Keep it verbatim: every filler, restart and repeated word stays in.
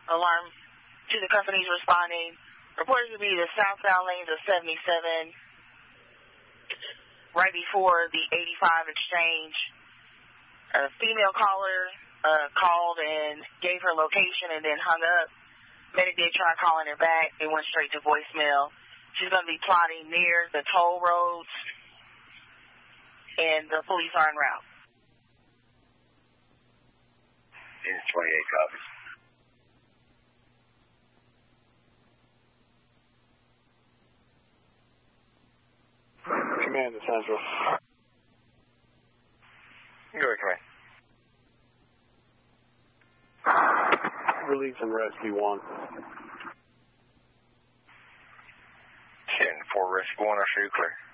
alarm to the companies responding. Reported to be the southbound lanes of seventy-seven, right before the eighty-five exchange. A female caller uh, called and gave her location and then hung up. Medic did try calling her back. It went straight to voicemail. She's going to be plotting near the toll roads, and the police are en route. Unit twenty-eight copies. Command to Central. Go ahead, command. Release and rescue one. ten four rescue one, I'll shoot clear.